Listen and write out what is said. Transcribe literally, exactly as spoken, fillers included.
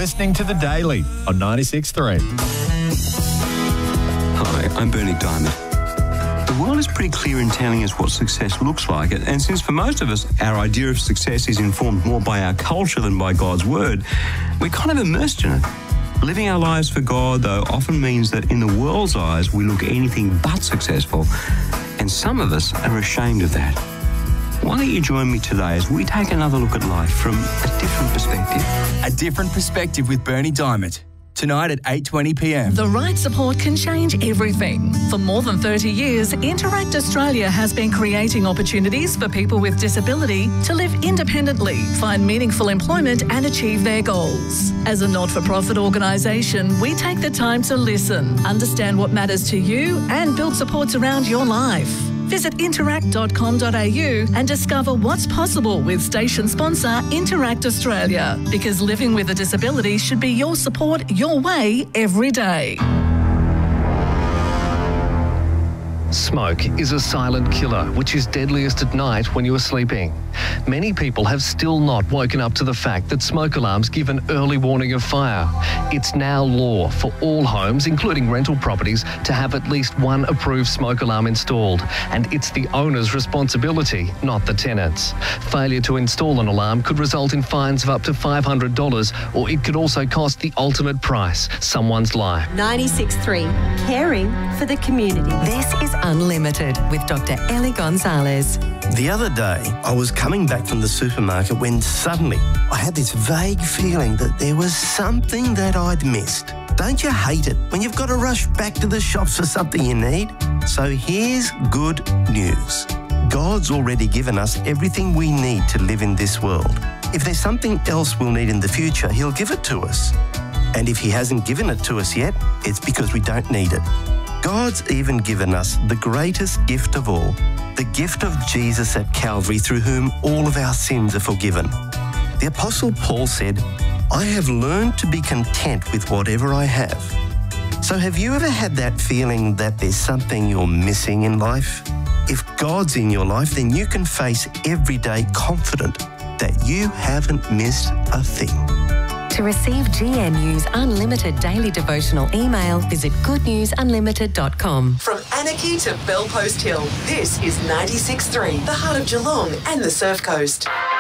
listening to The Daily on ninety-six point three. Hi, I'm Bernie Diamond. The world is pretty clear in telling us what success looks like, and since for most of us our idea of success is informed more by our culture than by God's word, we're kind of immersed in it. Living our lives for God, though, often means that in the world's eyes we look anything but successful, and some of us are ashamed of that. Why don't you join me today as we take another look at life from a different perspective? A Different Perspective with Bernie Diamond. Tonight at eight twenty p m. The right support can change everything. For more than thirty years, Interact Australia has been creating opportunities for people with disability to live independently, find meaningful employment and achieve their goals. As a not-for-profit organisation, we take the time to listen, understand what matters to you and build supports around your life. Visit interact dot com dot a u and discover what's possible with station sponsor Interact Australia. Because living with a disability should be your support, your way, every day. Smoke is a silent killer, which is deadliest at night when you are sleeping. Many people have still not woken up to the fact that smoke alarms give an early warning of fire. It's now law for all homes, including rental properties, to have at least one approved smoke alarm installed, and it's the owner's responsibility, not the tenant's. Failure to install an alarm could result in fines of up to five hundred dollars, or it could also cost the ultimate price, someone's life. ninety-six point three, caring for the community. This is Unlimited with Doctor Ellie Gonzalez. The other day, I was coming back from the supermarket when suddenly I had this vague feeling that there was something that I'd missed. Don't you hate it when you've got to rush back to the shops for something you need? So here's good news. God's already given us everything we need to live in this world. If there's something else we'll need in the future, He'll give it to us. And if He hasn't given it to us yet, it's because we don't need it. God's even given us the greatest gift of all, the gift of Jesus at Calvary, through whom all of our sins are forgiven. The Apostle Paul said, "I have learned to be content with whatever I have." So have you ever had that feeling that there's something you're missing in life? If God's in your life, then you can face every day confident that you haven't missed a thing. To receive G N U's unlimited daily devotional email, visit good news unlimited dot com. From Anarchy to Bellpost Hill, this is ninety-six point three, the heart of Geelong and the Surf Coast.